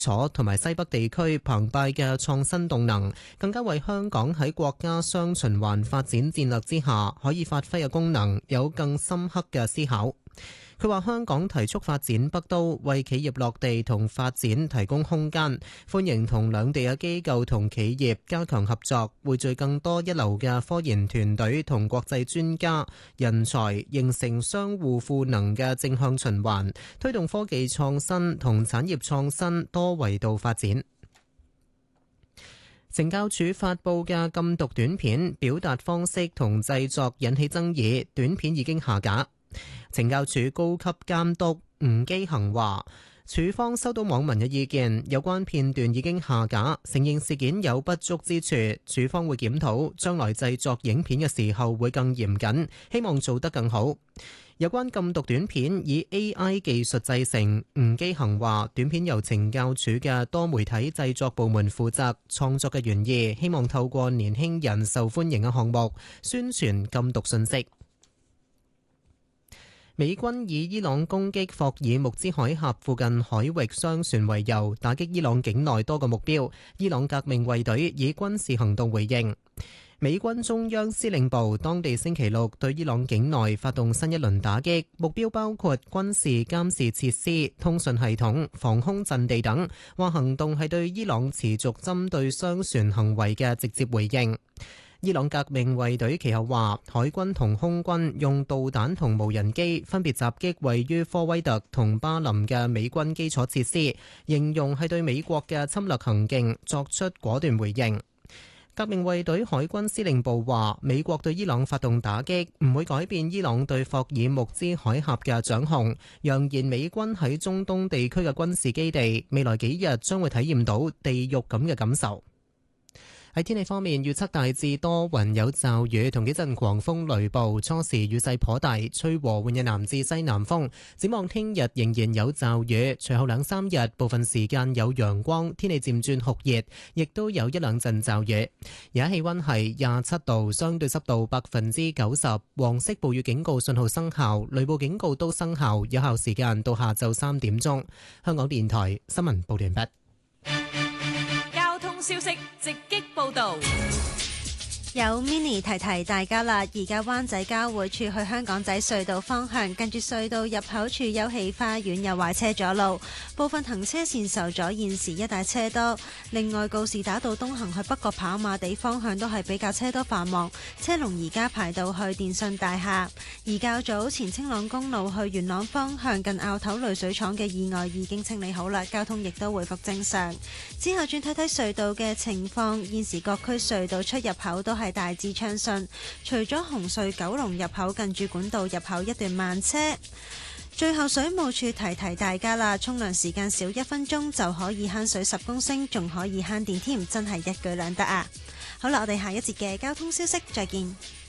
楚同埋西北地區澎湃嘅創新動能，更加為香港喺國家雙循環發展戰略之下可以發揮嘅功能有更深刻嘅思考。佢話香港提速發展北都，為企業落地同發展提供空間，歡迎同兩地嘅機構同企業加強合作，匯聚更多一流嘅科研團隊同國際專家人才，形成相互賦能嘅正向循環，推動科技創新同產業創新多維度發展。懲教署發布嘅禁毒短片表達方式同製作引起爭議，短片已經下架。懲教署高級監督吳基恒話，署方收到網民嘅意見，有關片段已經下架，承認事件有不足之處，署方會檢討，將來製作影片嘅時候會更嚴謹，希望做得更好。有關禁毒短片以 AI 技術製成，吳基恒話，短片由懲教署嘅多媒體製作部門負責，創作嘅原意希望透過年輕人受歡迎嘅項目宣傳禁毒信息。美軍以伊朗攻擊霍爾木茲海峽附近海域商船為由，打擊伊朗境內多個目標。伊朗革命衛隊以軍事行動回應。美軍中央司令部當地星期六對伊朗境內發動新一輪打擊，目標包括軍事監視設施、通訊系統、防空陣地等。話行動係對伊朗持續針對商船行為嘅直接回應。伊朗革命衛隊其後話，海軍同空軍用導彈同無人機分別襲擊位於科威特同巴林嘅美軍基礎設施，形容係對美國嘅侵略行徑作出果斷回應。革命衛隊海軍司令部話，美國對伊朗發動打擊唔會改變伊朗對霍爾木茲海峽嘅掌控，揚言美軍喺中東地區嘅軍事基地未來幾日將會體驗到地獄咁嘅感受。喺天氣方面，預測大致多雲有驟雨同幾陣狂風雷暴，初時雨勢頗大，吹和緩嘅南至西南風。展望聽日仍然有驟雨，隨後兩三日部分時間有陽光，天氣漸轉酷熱，亦都有一兩陣驟雨。而家氣溫係27度，相對濕度90%，黃色暴雨警告信號生效，雷暴警告都生效，有效時間到下晝3點鐘。香港電台新聞報道完畢。 消息直擊報導。 有 mini 提提大家啦，而家灣仔交匯處去香港仔隧道方向，近住隧道入口處休憩花園有壞車阻路，部分行車線受阻，現時一帶車多。另外，告士打道東行去北角跑馬地方向都係比較車多繁忙，車龍而家排到去電信大廈。而較早前青朗公路去元朗方向近坳頭濾水廠嘅意外已經清理好啦，交通亦都回復正常。之後轉睇睇隧道嘅情況，現時各區隧道出入口都係大致暢順，除咗紅隧九龍入口近住管道入口一段慢車。最後水務署提提大家啦，沖涼時間少1分鐘就可以慳水10公升，仲可以慳電添，真係一舉兩得啊！好啦，我哋下一節嘅交通消息再見。